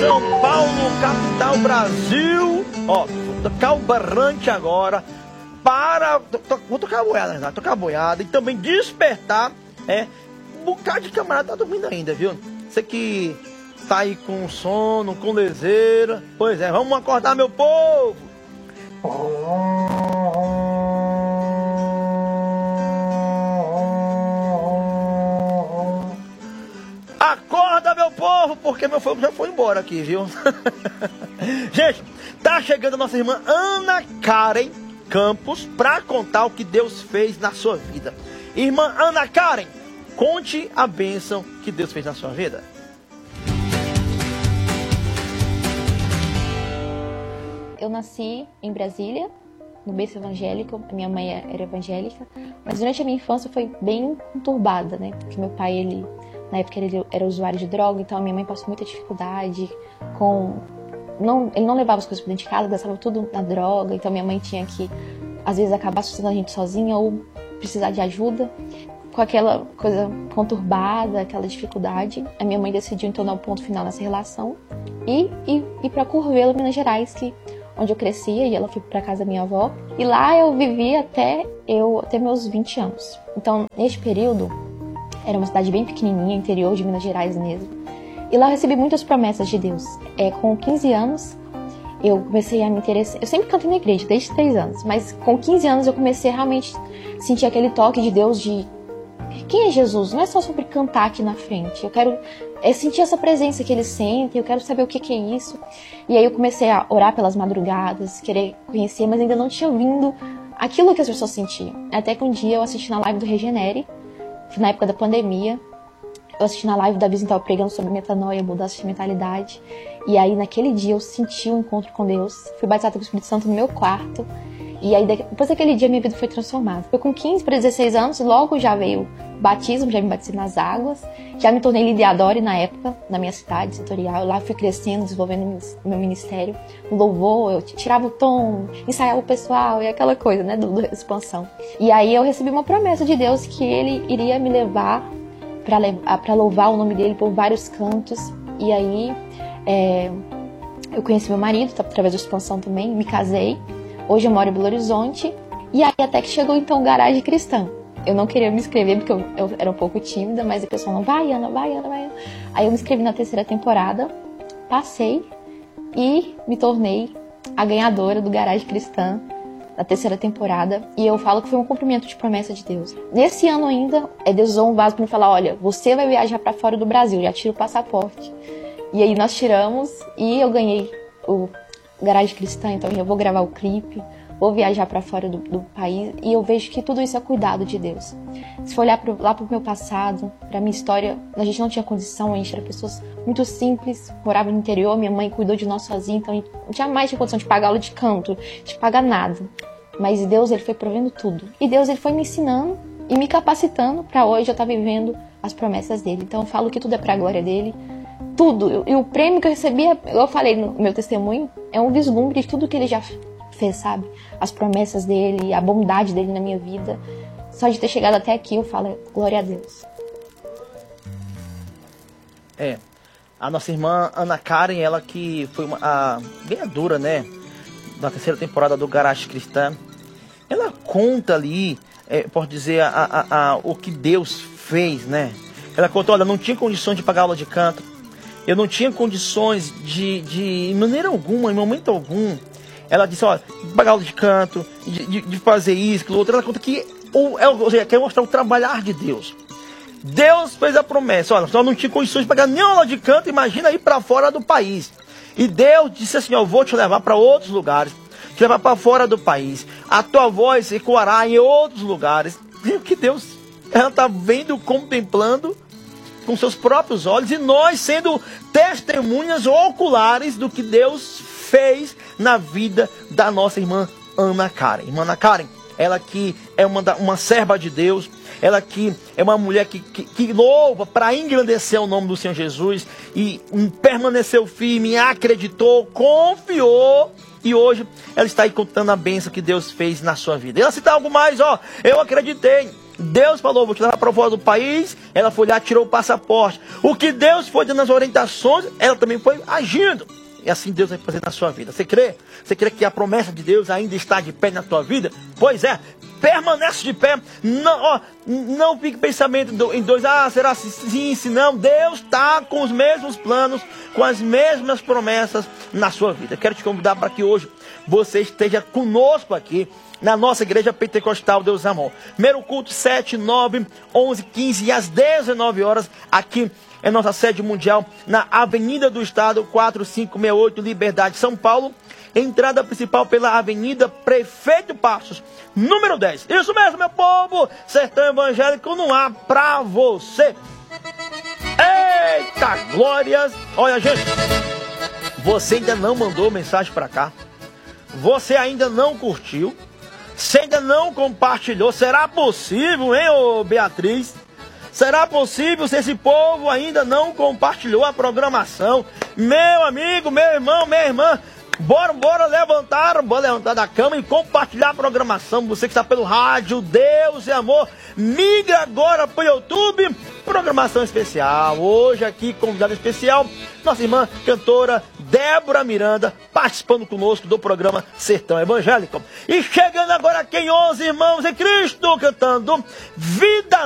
São Paulo, capital Brasil. Ó, vou tocar o berrante agora para... Vou tocar a boiada, né? Tocar a boiada e também despertar, um bocado de camarada tá dormindo ainda, viu? Você que tá aí com sono, com leseira. Pois é, vamos acordar, meu povo. Acorda, meu povo, porque meu fogo já foi embora aqui, viu? Gente, tá chegando a nossa irmã Ana Karen Campos para contar o que Deus fez na sua vida. Irmã Ana Karen, conte a bênção que Deus fez na sua vida. Eu nasci em Brasília, no berço evangélico. A minha mãe era evangélica, mas durante a minha infância foi bem conturbada, né? Porque meu pai, na época ele era usuário de droga, então a minha mãe passou muita dificuldade ele não levava as coisas para dentro de casa, gastava tudo na droga, então minha mãe tinha que, às vezes, acabar sustentando a gente sozinha ou precisar de ajuda. Com aquela coisa conturbada, aquela dificuldade, a minha mãe decidiu então dar um ponto final nessa relação e ir para Curvelo, Minas Gerais, onde eu crescia, e ela foi para casa da minha avó. E lá eu vivi até meus 20 anos. Então, neste período, era uma cidade bem pequenininha, interior de Minas Gerais mesmo. E lá eu recebi muitas promessas de Deus. Com 15 anos, eu comecei a me interessar. Eu sempre canto na igreja, desde 3 anos. Mas com 15 anos eu comecei a realmente sentir aquele toque de Deus de... Quem é Jesus? Não é só sobre cantar aqui na frente. Eu quero sentir essa presença que Ele sente. Eu quero saber o que é isso. E aí eu comecei a orar pelas madrugadas, querer conhecer, mas ainda não tinha vindo aquilo que as pessoas sentiam. Até que um dia eu assisti na live do Regenere, na época da pandemia. Eu assisti na live da Bíblia, estava pregando sobre metanoia, mudança de mentalidade. E aí, naquele dia, eu senti um encontro com Deus. Fui batizada com o Espírito Santo no meu quarto. E aí, depois daquele dia, minha vida foi transformada. Foi com 15 para 16 anos, logo já veio o batismo, já me batizei nas águas. Já me tornei lideradora na época, na minha cidade setorial. Lá fui crescendo, desenvolvendo meu ministério. No louvor, eu tirava o tom, ensaiava o pessoal e aquela coisa, né, da expansão. E aí, eu recebi uma promessa de Deus que Ele iria me levar para louvar o nome dele por vários cantos. E aí eu conheci meu marido através da expansão também, me casei. Hoje eu moro em Belo Horizonte. E aí até que chegou então o Garagem Cristã. Eu não queria me inscrever porque eu era um pouco tímida, mas o pessoal não, vai Ana. Aí eu me inscrevi na 3ª temporada, passei e me tornei a ganhadora do Garagem Cristã na 3ª temporada, e eu falo que foi um cumprimento de promessa de Deus. Nesse ano ainda, Deus usou um vaso para me falar, olha, você vai viajar para fora do Brasil, já tira o passaporte. E aí nós tiramos, e eu ganhei o Garagem Cristã, então eu vou gravar o clipe, vou viajar para fora do país, e eu vejo que tudo isso é cuidado de Deus. Se for olhar lá pro meu passado, pra minha história, a gente não tinha condição, a gente era pessoas muito simples, morava no interior, minha mãe cuidou de nós sozinha, então a gente jamais tinha condição de pagar aula de canto, de pagar nada. Mas Deus, Ele foi provendo tudo. E Deus, Ele foi me ensinando e me capacitando para hoje eu estar vivendo as promessas dEle. Então eu falo que tudo é para a glória dEle. Tudo. E o prêmio que eu recebi, eu falei no meu testemunho, é um vislumbre de tudo que Ele já fez, sabe? As promessas dEle, a bondade dEle na minha vida. Só de ter chegado até aqui, eu falo, glória a Deus. A nossa irmã Ana Karen, ela que foi a ganhadora, né, da 3ª temporada do Garagem Cristã. Ela conta ali, pode dizer, o que Deus fez, né? Ela contou, olha, não tinha condições de pagar aula de canto, eu não tinha condições de maneira alguma, em momento algum. Ela disse, olha, de pagar aula de canto, de fazer isso, aquilo outro. Ela conta que, ou seja, quer mostrar o trabalhar de Deus. Deus fez a promessa, olha, só não tinha condições de pagar nenhuma aula de canto, imagina ir para fora do país. E Deus disse assim, eu vou te levar para outros lugares, te levar para fora do país. A tua voz ecoará em outros lugares. E o que Deus, ela está vendo, contemplando com seus próprios olhos, e nós sendo testemunhas oculares do que Deus fez na vida da nossa irmã Ana Karen. Irmã Ana Karen, ela que é uma serva de Deus, ela que é uma mulher que louva para engrandecer o nome do Senhor Jesus, e permaneceu firme, acreditou, confiou, e hoje ela está aí contando a bênção que Deus fez na sua vida. Ela cita algo mais, eu acreditei, Deus falou, vou te levar para fora do país. Ela foi lá, tirou o passaporte. O que Deus foi dando as orientações, ela também foi agindo. E assim Deus vai fazer na sua vida. Você crê? Você crê que a promessa de Deus ainda está de pé na tua vida? Pois é, permanece de pé. Não fique pensamento em dois, será sim, se não. Deus está com os mesmos planos, com as mesmas promessas na sua vida. Quero te convidar para que hoje você esteja conosco aqui na nossa igreja pentecostal Deus Amor. Primeiro culto 7, 9, 11, 15 e às 19 horas aqui é nossa sede mundial na Avenida do Estado 4568, Liberdade, São Paulo. Entrada principal pela Avenida Prefeito Passos, número 10. Isso mesmo, meu povo. Sertão Evangélico no ar pra você. Eita glórias. Olha, gente, você ainda não mandou mensagem pra cá. Você ainda não curtiu. Você ainda não compartilhou. Será possível, hein, ô Beatriz? Será possível se esse povo ainda não compartilhou a programação? Meu amigo, meu irmão, minha irmã, bora levantar da cama e compartilhar a programação. Você que está pelo rádio, Deus é Amor, migra agora para o YouTube. Programação especial. Hoje aqui, convidada especial, nossa irmã cantora Débora Miranda, participando conosco do programa Sertão Evangélico. E chegando agora aqui em 11 irmãos em Cristo, cantando Vida